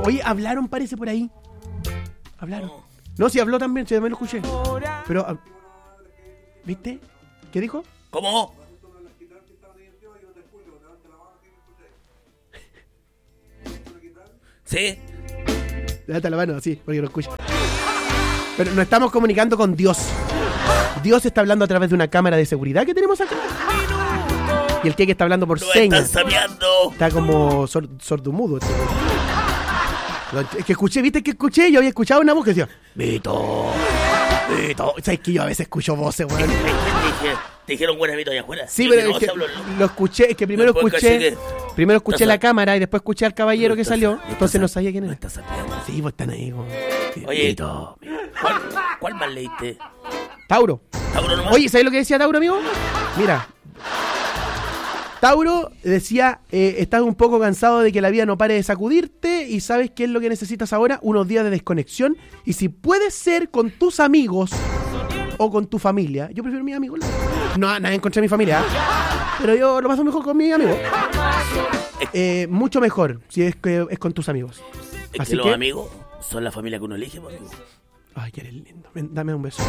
Oye, hablaron, parece, por ahí. Hablaron. No, sí habló también, sí, también lo escuché. Pero, ¿viste? ¿Qué dijo? ¿Cómo? ¿Sí? Levanta la mano, así, porque lo escucha. Pero nos estamos comunicando con Dios. Dios está hablando a través de una cámara de seguridad que tenemos acá. Y el que está hablando por señas. Está como sordomudo. Es que escuché, ¿viste que escuché? Yo había escuchado una voz que decía Vito. ¿Sabes que yo a veces escucho voces, weón? ¿Te dijeron buena Vito allá afuera? Sí, pero es que lo escuché, es que primero escuché la cámara y después escuché al caballero que salió. Entonces no sabía quién era. Sí, pues están ahí, weón. Oye, Vito. ¿Cuál más leíste? Tauro. ¿Tauro nomás? Oye, ¿sabes lo que decía Tauro, amigo? Mira. Tauro decía, estás un poco cansado de que la vida no pare de sacudirte y sabes qué es lo que necesitas ahora, unos días de desconexión y si puede ser con tus amigos o con tu familia, yo prefiero mis amigos. No, nada en contra de mi familia, pero yo lo paso mejor con mis amigos. Mucho mejor si es que es con tus amigos. Es así que los amigos son la familia que uno elige, pues. Ay, que eres lindo. Ven, dame un beso.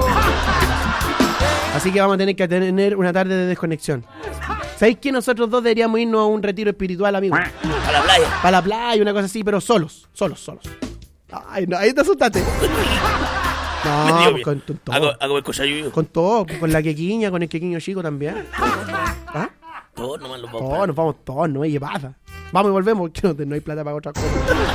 Así que vamos a tener que tener una tarde de desconexión. ¿Sabéis que nosotros dos deberíamos irnos a un retiro espiritual, amigo? ¿A la playa? Para la playa, una cosa así, pero solos. Ay, no, ahí te asustaste. No, con todo. ¿Hago el cochayuyo? Con todo, con la quequiña, con el quequiño chico también. ¿Ah? Todos nomás los vamos. Todos, nos vamos todos, no hay pasa. Vamos y volvemos, que no hay plata para otra cosa.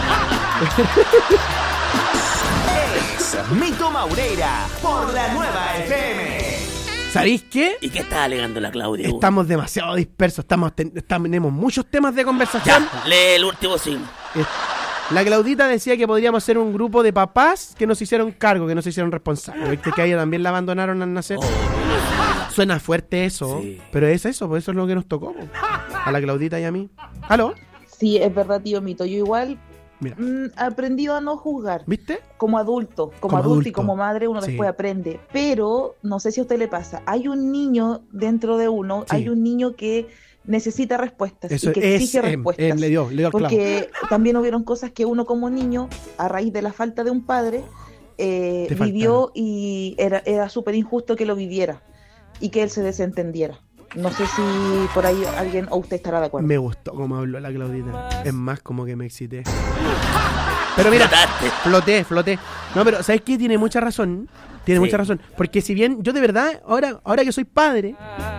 Es Mito Maureira por la Nueva FM. ¿Sabéis qué? ¿Y qué está alegando la Claudia? Estamos demasiado dispersos, tenemos muchos temas de conversación. Ya, lee el último signo. La Claudita decía que podríamos ser un grupo de papás que nos hicieron cargo, que nos hicieron responsables. ¿Viste que a ella también la abandonaron al nacer? Suena fuerte eso, sí. Pero es eso, pues eso es lo que nos tocó. A la Claudita y a mí. ¿Aló? Sí, es verdad, tío Mito. Yo igual Mira. Aprendido a no juzgar. ¿Viste? Como adulto y como madre uno después aprende. Pero no sé si a usted le pasa. Hay un niño dentro de uno, hay un niño que necesita respuestas y que exige respuestas. Le dio el clavo. Porque también hubieron cosas que uno como niño, a raíz de la falta de un padre, vivió y era súper injusto que lo viviera y que él se desentendiera. No sé si por ahí alguien o usted estará de acuerdo. Me gustó cómo habló la Claudita. Es más, como que me excité. Pero mira, floté. No, pero ¿sabes qué? Tiene mucha razón. Mucha razón. Porque si bien yo de verdad, ahora que soy padre,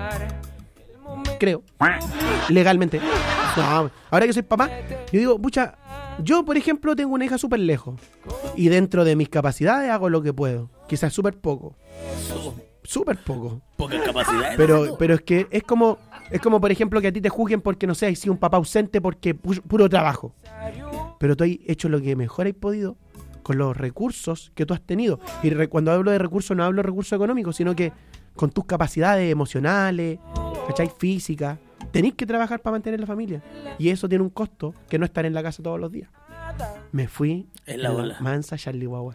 creo, legalmente, no, ahora que soy papá, yo digo, pucha, yo por ejemplo tengo una hija súper lejos. Y dentro de mis capacidades hago lo que puedo. Quizás súper poco. Súper poco. Pocas capacidades. Pero es que es como por ejemplo que a ti te juzguen porque no sé, has sido un papá ausente porque puro trabajo. Pero tú has hecho lo que mejor has podido con los recursos que tú has tenido. Y cuando hablo de recursos no hablo de recursos económicos, sino que con tus capacidades emocionales, ¿cachai? Físicas. Tenés que trabajar para mantener la familia. Y eso tiene un costo que no estar en la casa todos los días. Me fui en la mansa Charlie Guagua.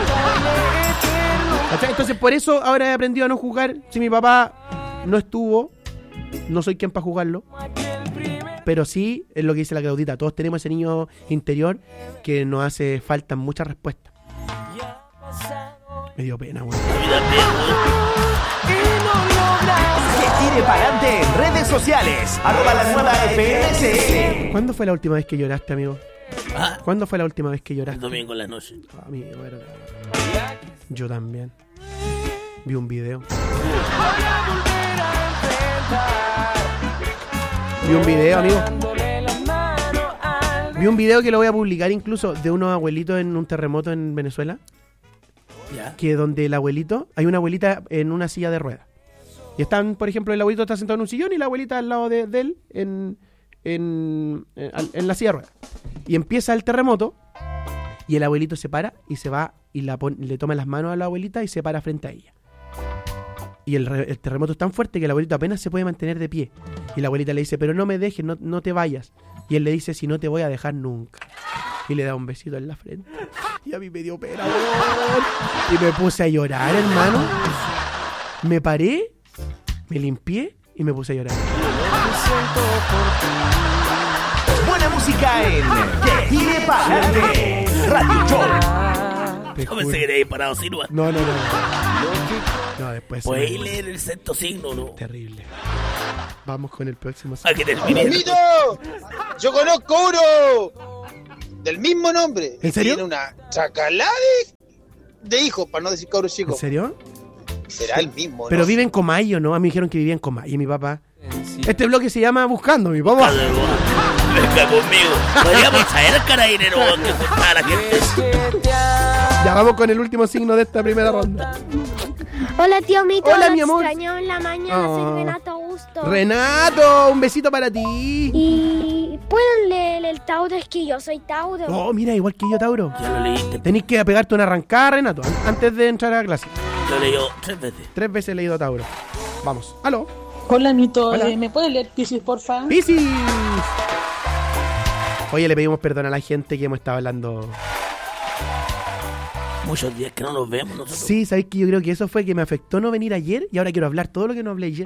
Entonces por eso ahora he aprendido a no jugar. Si mi papá no estuvo, no soy quien para jugarlo. Pero sí, es lo que dice la Claudita, todos tenemos ese niño interior que nos hace falta muchas respuestas. Me dio pena, güey. Que tire para adelante en redes sociales. @lanuevaFMCL. ¿Cuándo fue la última vez que lloraste, amigo? ¿Cuándo fue la última vez que lloraste? El domingo en la noche. Amigo, verdad. Yo también. Vi un video. Amigo. Vi un video que lo voy a publicar incluso de unos abuelitos en un terremoto en Venezuela. ¿Ya? Que donde el abuelito, hay una abuelita en una silla de ruedas. Y están, por ejemplo, el abuelito está sentado en un sillón y la abuelita al lado de él en la silla de ruedas. Y empieza el terremoto y el abuelito se para y se va y le toma las manos a la abuelita y se para frente a ella. Y el terremoto es tan fuerte que el abuelito apenas se puede mantener de pie. Y la abuelita le dice, pero no me dejes, no te vayas. Y él le dice, si no te voy a dejar nunca. Y le da un besito en la frente. Y a mí me dio pena, y me puse a llorar, hermano. Me paré, me limpié y me puse a llorar. Buena música en Tire Pa'lante Radio Show. No pensé que te había parado sin duda. No. No, después. Puedes leer el sexto signo, ¿no? Terrible. Vamos con el próximo. A que termine. ¡Mito! Yo conozco uno del mismo nombre. ¿En serio? Tiene una chacalá de hijos, para no decir cabros ¿En chicos. serio? Será el mismo, Pero ¿no? vive en Comayo, ¿no? A mí me dijeron que vivía en Comayo, mi papá. Este bloque se llama Buscando, mi papá. Venga conmigo. Podríamos traer carabinero que juntar a la gente. Ya vamos con el último signo de esta primera ronda. Hola, tío Mito. Hola, lo mi amor. extrañaba en la mañana. Oh. Soy Renato Augusto. Renato, un besito para ti. Y pueden leer el Tauro, es que yo soy Tauro. Oh, mira, igual que yo, Tauro. Ya lo leíste. Tenéis que pegarte una arrancada, Renato, antes de entrar a clase. Lo leí 3 veces. 3 veces he leído Tauro. Vamos, aló. Hola, Mito. Hola. ¿Me puedes leer Piscis, porfa? ¡Piscis! Oye, le pedimos perdón a la gente que hemos estado hablando. Muchos días que no nos vemos nosotros. Sí, ¿sabéis que yo creo que eso fue que me afectó no venir ayer y ahora quiero hablar todo lo que no hablé ayer?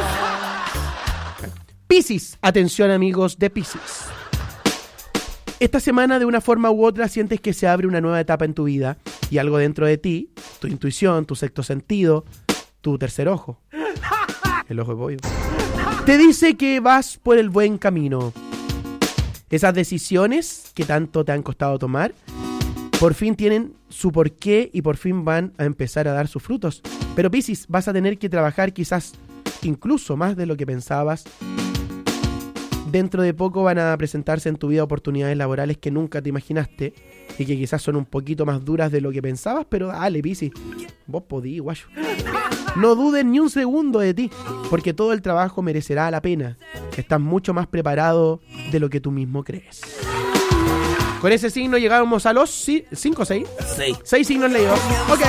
Piscis, atención amigos de Piscis. Esta semana de una forma u otra sientes que se abre una nueva etapa en tu vida y algo dentro de ti, tu intuición, tu sexto sentido, tu tercer ojo, el ojo de pollo, te dice que vas por el buen camino. Esas decisiones que tanto te han costado tomar, por fin tienen su porqué y por fin van a empezar a dar sus frutos. Pero Piscis, vas a tener que trabajar quizás incluso más de lo que pensabas. Dentro de poco van a presentarse en tu vida oportunidades laborales que nunca te imaginaste y que quizás son un poquito más duras de lo que pensabas, pero dale, Piscis, vos podís, guayo. No dudes ni un segundo de ti, porque todo el trabajo merecerá la pena. Estás mucho más preparado de lo que tú mismo crees. Con ese signo llegamos a los 5 o 6. 6 signos leídos. Ok.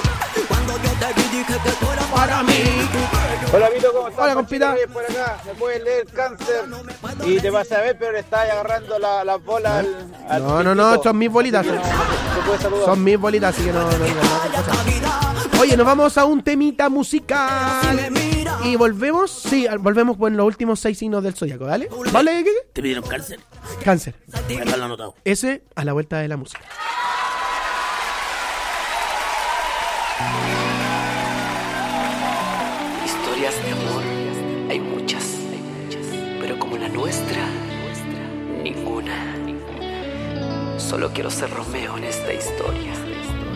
Para mí. Hola, Mito, ¿cómo estás? Hola, compita. Por acá, me puedes leer Cáncer y te vas a ver, pero le estás agarrando la bola al No, son mis bolitas. Te puedes saludar. Son mis bolitas, así que no digas nada. Oye, nos vamos a un temita musical. Y volvemos, sí, volvemos con los últimos 6 signos del zodiaco, ¿dale? ¿Vale? ¿Qué? ¿Te pidieron cáncer? Cáncer. Acá lo he anotado. Ese a la vuelta de la música. Historias de amor hay muchas, pero como la nuestra, ninguna. Solo quiero ser Romeo en esta historia.